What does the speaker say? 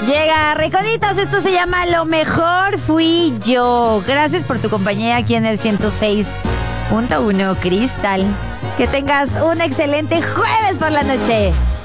Llega Recoditos, esto se llama Lo Mejor Fui Yo. Gracias por tu compañía aquí en el 106.1 Cristal. Que tengas un excelente jueves por la noche.